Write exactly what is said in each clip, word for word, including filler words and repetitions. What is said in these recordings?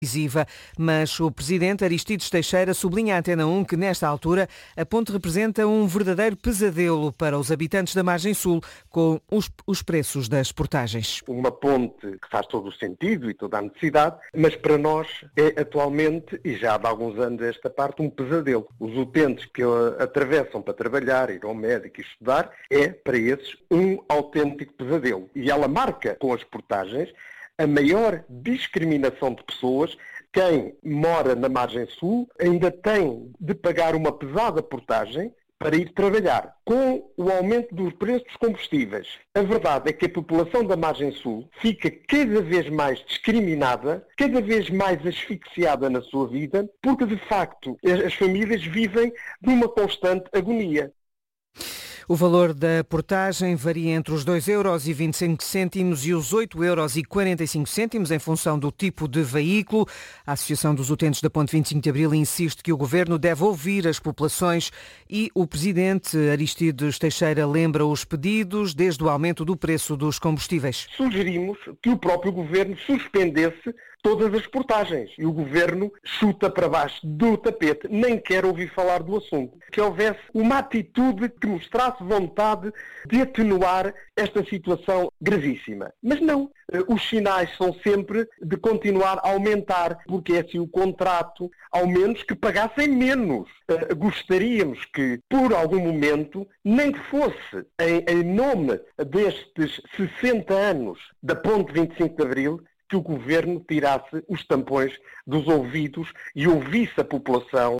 decisiva, mas o presidente Aristides Teixeira sublinha à Antena um que, nesta altura, a ponte representa um verdadeiro pesadelo para os habitantes da margem sul, com os, os preços das portagens. Uma ponte que faz todo o sentido e toda a necessidade, mas para nós é atualmente, e já há de alguns anos esta parte, um pesadelo. Os utentes que atravessam para trabalhar, ir ao médico e estudar, é para esses um autêntico pesadelo. E ela marca com as portagens a maior discriminação de pessoas. Quem mora na margem sul ainda tem de pagar uma pesada portagem para ir trabalhar. Com o aumento dos preços dos combustíveis, a verdade é que a população da margem sul fica cada vez mais discriminada, cada vez mais asfixiada na sua vida, porque de facto as famílias vivem numa constante agonia. O valor da portagem varia entre os dois euros e vinte e cinco cêntimos e os oito euros e quarenta e cinco cêntimos em função do tipo de veículo. A Associação dos Utentes da Ponte vinte e cinco de Abril insiste que o Governo deve ouvir as populações e o Presidente Aristides Teixeira lembra os pedidos desde o aumento do preço dos combustíveis. Sugerimos que o próprio Governo suspendesse todas as portagens e o Governo chuta para baixo do tapete, nem quer ouvir falar do assunto. Que houvesse uma atitude que mostrasse vontade de atenuar esta situação gravíssima. Mas não, os sinais são sempre de continuar a aumentar, porque é assim o contrato, ao menos que pagassem menos. Gostaríamos que, por algum momento, nem que fosse em, em nome destes sessenta anos da Ponte vinte e cinco de Abril, que o Governo tirasse os tampões dos ouvidos e ouvisse a população.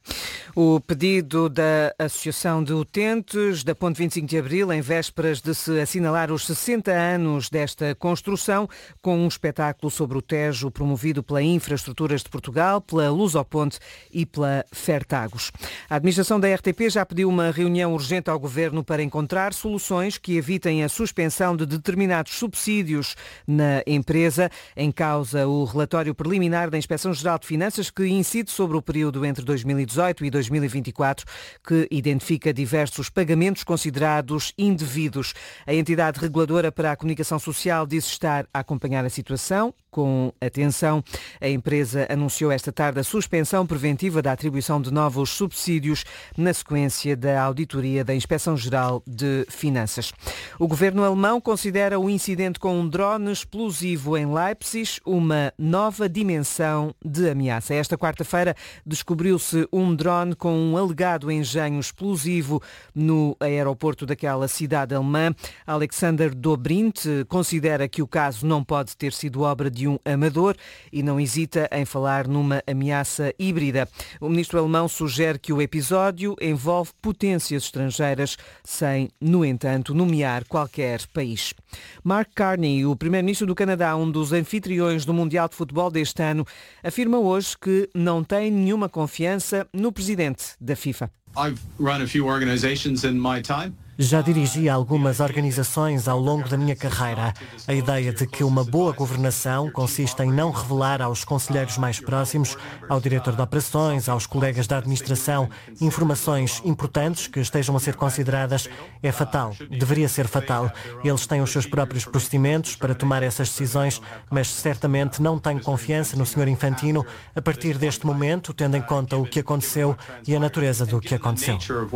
O pedido da Associação de Utentes da Ponte vinte e cinco de Abril, em vésperas de se assinalar os sessenta anos desta construção, com um espetáculo sobre o Tejo promovido pela Infraestruturas de Portugal, pela Lusoponte e pela Fertagos. A administração da R T P já pediu uma reunião urgente ao Governo para encontrar soluções que evitem a suspensão de determinados subsídios na empresa. Em causa o relatório preliminar da Inspeção-Geral de Finanças, que incide sobre o período entre dois mil e dezoito e dois mil e vinte e quatro, que identifica diversos pagamentos considerados indevidos. A entidade reguladora para a comunicação social diz estar a acompanhar a situação com atenção. A empresa anunciou esta tarde a suspensão preventiva da atribuição de novos subsídios na sequência da auditoria da Inspeção-Geral de Finanças. O governo alemão considera o incidente com um drone explosivo em Leipzig uma nova dimensão de ameaça. Esta quarta-feira descobriu-se um drone com um alegado engenho explosivo no aeroporto daquela cidade alemã. Alexander Dobrindt considera que o caso não pode ter sido obra de um amador e não hesita em falar numa ameaça híbrida. O ministro alemão sugere que o episódio envolve potências estrangeiras, sem, no entanto, nomear qualquer país. Mark Carney, o primeiro-ministro do Canadá, um dos anfitriões do Mundial de Futebol deste ano, afirma hoje que não tem nenhuma confiança no presidente da FIFA. I've run a few organizations in my time. Já dirigi algumas organizações ao longo da minha carreira. A ideia de que uma boa governação consiste em não revelar aos conselheiros mais próximos, ao diretor de operações, aos colegas da administração, informações importantes que estejam a ser consideradas é fatal. Deveria ser fatal. Eles têm os seus próprios procedimentos para tomar essas decisões, mas certamente não tenho confiança no senhor Infantino a partir deste momento, tendo em conta o que aconteceu e a natureza do que aconteceu.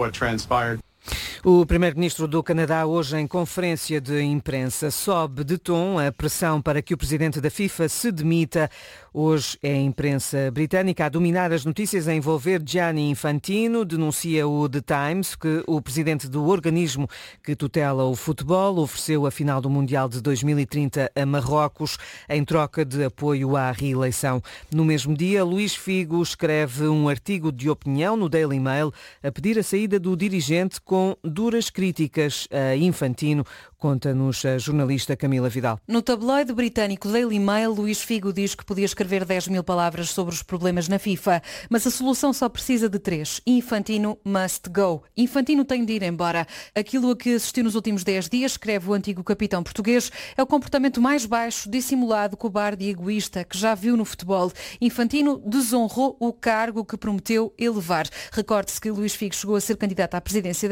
O primeiro-ministro do Canadá, hoje em conferência de imprensa, sobe de tom a pressão para que o presidente da FIFA se demita. Hoje é a imprensa britânica a dominar as notícias a envolver Gianni Infantino. Denuncia o The Times que o presidente do organismo que tutela o futebol ofereceu a final do Mundial de dois mil e trinta a Marrocos em troca de apoio à reeleição. No mesmo dia, Luís Figo escreve um artigo de opinião no Daily Mail a pedir a saída do dirigente com duras críticas a Infantino, conta-nos a jornalista Camila Vidal. No tabloide britânico Daily Mail, Luís Figo diz que podia escrever dez mil palavras sobre os problemas na FIFA, mas a solução só precisa de três. Infantino must go. Infantino tem de ir embora. Aquilo a que assistiu nos últimos dez dias, escreve o antigo capitão português, é o comportamento mais baixo, dissimulado, cobarde e egoísta que já viu no futebol. Infantino desonrou o cargo que prometeu elevar. Recorde-se que Luís Figo chegou a ser candidato à presidência da FIFA em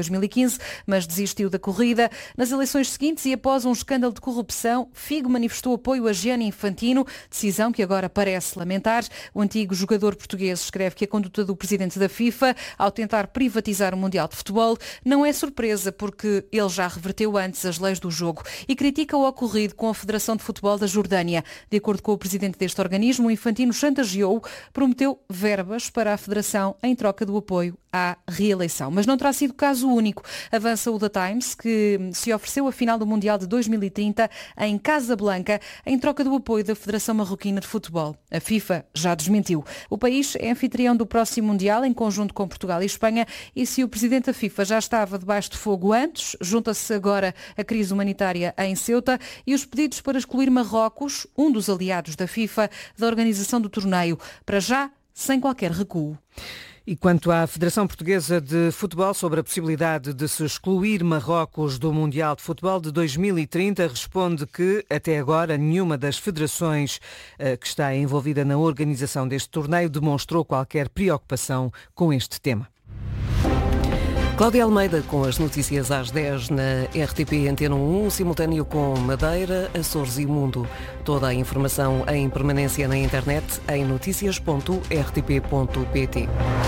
dois mil e quinze, mas desistiu da corrida. Nas eleições seguintes e após um escândalo de corrupção, Figo manifestou apoio a Gianni Infantino, decisão que agora parece lamentar. O antigo jogador português escreve que a conduta do presidente da FIFA ao tentar privatizar o Mundial de Futebol não é surpresa porque ele já reverteu antes as leis do jogo e critica o ocorrido com a Federação de Futebol da Jordânia. De acordo com o presidente deste organismo, Infantino chantageou, prometeu verbas para a Federação em troca do apoio à reeleição. Mas não terá sido caso único. Avança o The Times, que se ofereceu a final do Mundial de dois mil e trinta em Casablanca em troca do apoio da Federação Marroquina de Futebol. A FIFA já desmentiu. O país é anfitrião do próximo Mundial em conjunto com Portugal e Espanha e se o presidente da FIFA já estava debaixo de fogo antes, junta-se agora a crise humanitária em Ceuta e os pedidos para excluir Marrocos, um dos aliados da FIFA, da organização do torneio, para já sem qualquer recuo. E quanto à Federação Portuguesa de Futebol sobre a possibilidade de se excluir Marrocos do Mundial de Futebol de dois mil e trinta, responde que, até agora, nenhuma das federações uh, que está envolvida na organização deste torneio demonstrou qualquer preocupação com este tema. Cláudia Almeida com as notícias às dez na R T P Antena um, simultâneo com Madeira, Açores e Mundo. Toda a informação em permanência na internet em noticias ponto r t p ponto p t.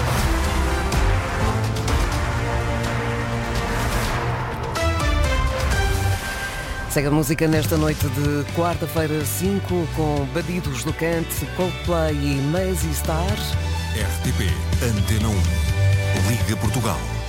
Segue a música nesta noite de quarta-feira cinco com Badidos do Cante, Coldplay e Mazy Star. R T P Antena um. Liga Portugal.